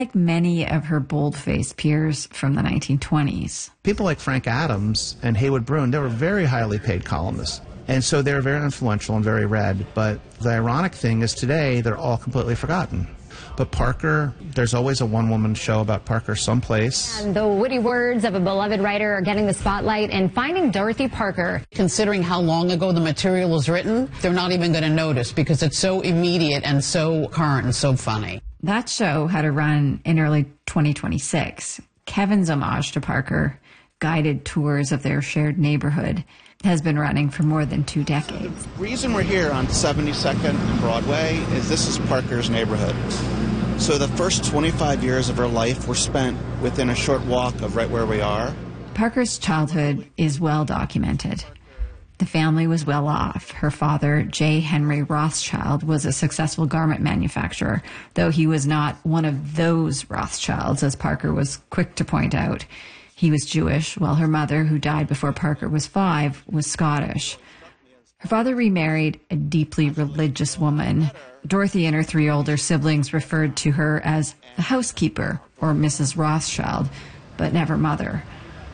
Like many of her bold-faced peers from the 1920s. People like Frank Adams and Haywood Broun, they were very highly paid columnists. And so they're very influential and very read. But the ironic thing is today they're all completely forgotten. But Parker, there's always a one-woman show about Parker someplace. And the witty words of a beloved writer are getting the spotlight, and Finding Dorothy Parker. Considering how long ago the material was written, they're not even going to notice because it's so immediate and so current and so funny. That show had a run in early 2026. Kevin's homage to Parker, guided tours of their shared neighborhood, has been running for more than 2 decades. The reason we're here on 72nd and Broadway is this is Parker's neighborhood. So the first 25 years of her life were spent within a short walk of right where we are. Parker's childhood is well documented. The family was well off. Her father, J. Henry Rothschild, was a successful garment manufacturer, though he was not one of those Rothschilds, as Parker was quick to point out. He was Jewish, while her mother, who died before Parker was 5, was Scottish. Her father remarried a deeply religious woman. Dorothy and her 3 older siblings referred to her as the housekeeper, or Mrs. Rothschild, but never mother.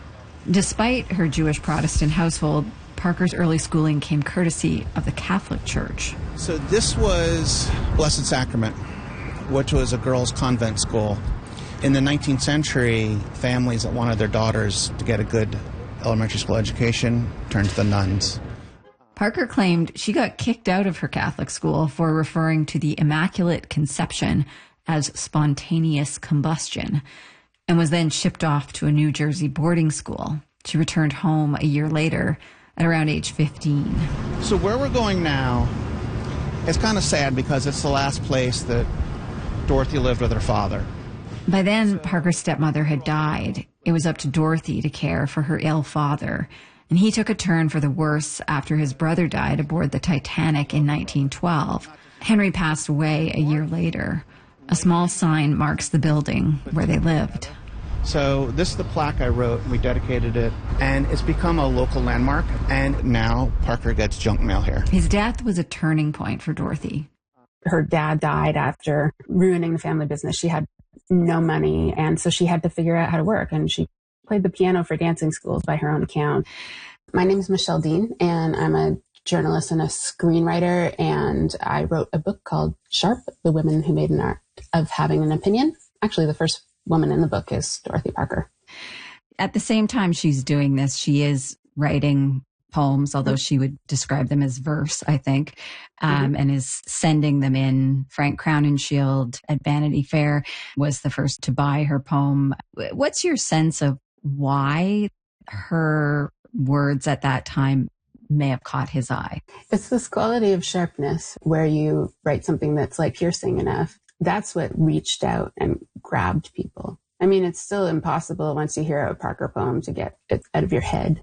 Despite her Jewish Protestant household, Parker's early schooling came courtesy of the Catholic Church. So this was Blessed Sacrament, which was a girls' convent school. In the 19th century, families that wanted their daughters to get a good elementary school education turned to the nuns. Parker claimed she got kicked out of her Catholic school for referring to the Immaculate Conception as spontaneous combustion, and was then shipped off to a New Jersey boarding school. She returned home a year later at around age 15. So where we're going now, it's kind of sad because it's the last place that Dorothy lived with her father. By then, Parker's stepmother had died. It was up to Dorothy to care for her ill father, and he took a turn for the worse after his brother died aboard the Titanic in 1912. Henry passed away a year later. A small sign marks the building where they lived. So this is the plaque I wrote, and we dedicated it, and it's become a local landmark, and now Parker gets junk mail here. His death was a turning point for Dorothy. Her dad died after ruining the family business. She had no money, and so she had to figure out how to work, and she played the piano for dancing schools by her own account. My name is Michelle Dean, and I'm a journalist and a screenwriter, and I wrote a book called Sharp, The Women Who Made an Art of Having an Opinion. Actually, the first woman in the book is Dorothy Parker. At the same time she's doing this, she is writing poems, although she would describe them as verse, I think, and is sending them in. Frank Crowninshield at Vanity Fair was the first to buy her poem. What's your sense of why her words at that time may have caught his eye? It's this quality of sharpness where you write something that's like piercing enough. That's what reached out and grabbed people. I mean, it's still impossible once you hear a Parker poem to get it out of your head.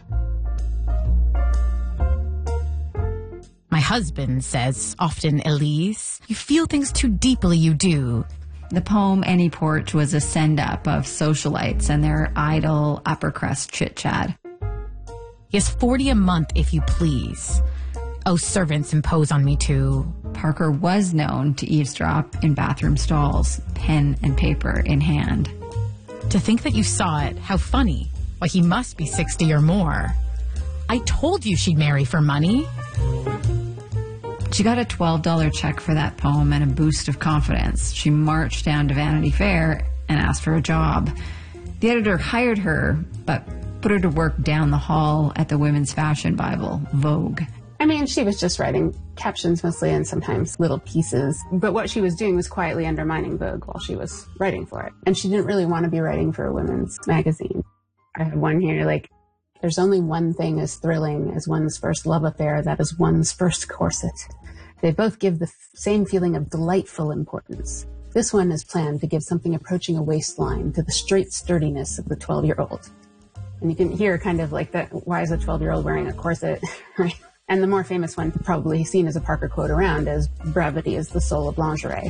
My husband says, often, Elise, you feel things too deeply, you do. The poem Any Porch was a send-up of socialites and their idle upper-crust chit-chat. He has $40 a month, if you please. Oh, servants impose on me, too. Parker was known to eavesdrop in bathroom stalls, pen and paper in hand. To think that you saw it, how funny. Why, he must be 60 or more. I told you she'd marry for money. She got a $12 check for that poem and a boost of confidence. She marched down to Vanity Fair and asked for a job. The editor hired her, but put her to work down the hall at the women's fashion Bible, Vogue. I mean, she was just writing captions mostly and sometimes little pieces. But what she was doing was quietly undermining Vogue while she was writing for it. And she didn't really want to be writing for a women's magazine. I have one here, like, there's only one thing as thrilling as one's first love affair, that is one's first corset. They both give the same feeling of delightful importance. This one is planned to give something approaching a waistline to the straight sturdiness of the 12-year-old. And you can hear kind of like that, why is a 12-year-old wearing a corset, right? And the more famous one, probably seen as a Parker quote around, is brevity is the soul of lingerie.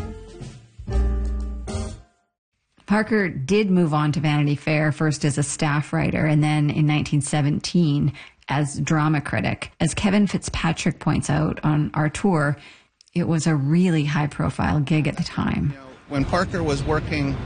Parker did move on to Vanity Fair, first as a staff writer and then in 1917 as drama critic. As Kevin Fitzpatrick points out on our tour, it was a really high-profile gig at the time. When Parker was working